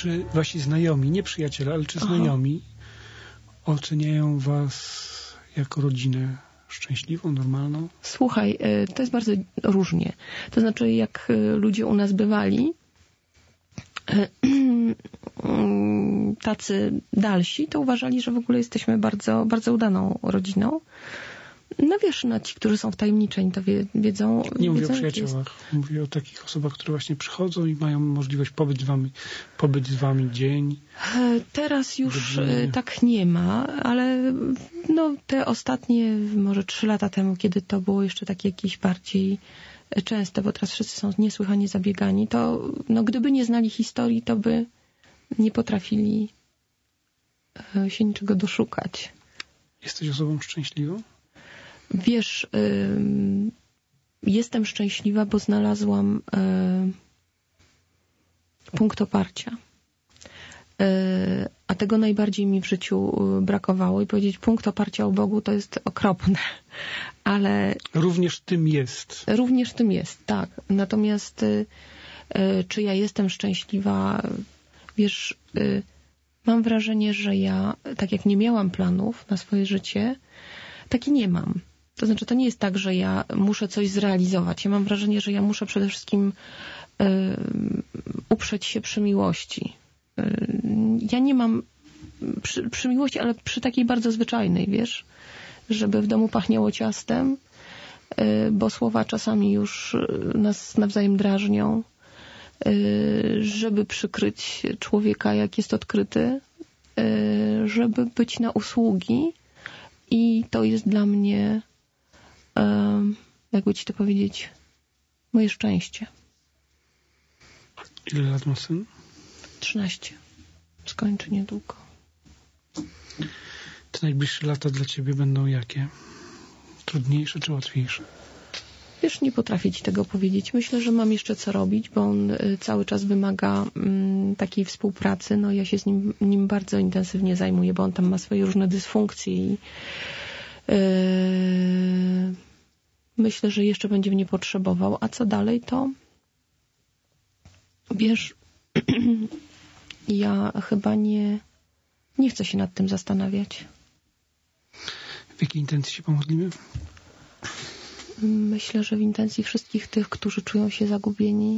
czy wasi znajomi, nie przyjaciele, ale czy znajomi oceniają was jako rodzinę szczęśliwą, normalną? Słuchaj, to jest bardzo różnie. To znaczy, jak ludzie u nas bywali, tacy dalsi, to uważali, że w ogóle jesteśmy bardzo, bardzo udaną rodziną. No wiesz, no ci, którzy są wtajemniczeni, to wiedzą... Nie mówię o przyjaciołach. Mówię o takich osobach, które właśnie przychodzą i mają możliwość pobyć z wami dzień. Teraz już tak nie ma, ale no te ostatnie, może 3 lata temu, kiedy to było jeszcze takie jakieś bardziej częste, bo teraz wszyscy są niesłychanie zabiegani, to no gdyby nie znali historii, to by nie potrafili się niczego doszukać. Jesteś osobą szczęśliwą? Wiesz, jestem szczęśliwa, bo znalazłam punkt oparcia. A tego najbardziej mi w życiu brakowało i powiedzieć punkt oparcia u Bogu to jest okropne, ale... Również tym jest. Również tym jest, tak. Natomiast czy ja jestem szczęśliwa? Wiesz, mam wrażenie, że ja, tak jak nie miałam planów na swoje życie, tak i nie mam. To znaczy, to nie jest tak, że ja muszę coś zrealizować. Ja mam wrażenie, że ja muszę przede wszystkim uprzeć się przy miłości. Ja nie mam przy miłości, ale przy takiej bardzo zwyczajnej, wiesz, żeby w domu pachniało ciastem, bo słowa czasami już nas nawzajem drażnią, żeby przykryć człowieka, jak jest odkryty, żeby być na usługi i to jest dla mnie, jakby ci to powiedzieć, moje szczęście. Ile lat ma syn? 13. Skończy niedługo. Te najbliższe lata dla ciebie będą jakie? Trudniejsze czy łatwiejsze? Wiesz, nie potrafię ci tego powiedzieć. Myślę, że mam jeszcze co robić, bo on cały czas wymaga takiej współpracy. No ja się z nim bardzo intensywnie zajmuję, bo on tam ma swoje różne dysfunkcje i myślę, że jeszcze będzie mnie potrzebował. A co dalej, to wiesz, ja chyba nie chcę się nad tym zastanawiać. W jakiej intencji się pomodlimy? Myślę, że w intencji wszystkich tych, którzy czują się zagubieni,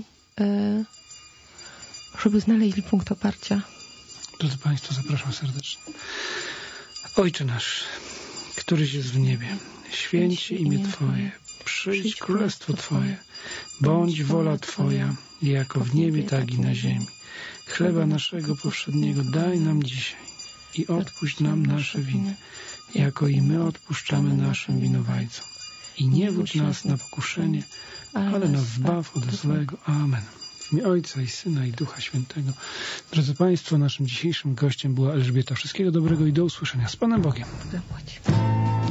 żeby znaleźli punkt oparcia. Drodzy Państwo, zapraszam serdecznie. Ojcze nasz, któryś jest w niebie, święć się imię Twoje, przyjdź królestwo Twoje, bądź wola Twoja, jako w niebie, tak i na ziemi. Chleba naszego powszedniego daj nam dzisiaj i odpuść nam nasze winy, jako i my odpuszczamy naszym winowajcom. I nie wódź nas na pokuszenie, ale nas zbaw od złego. Amen. W imię Ojca i Syna i Ducha Świętego. Drodzy Państwo, naszym dzisiejszym gościem była Elżbieta. Wszystkiego dobrego i do usłyszenia. Z Panem Bogiem. Zapłać.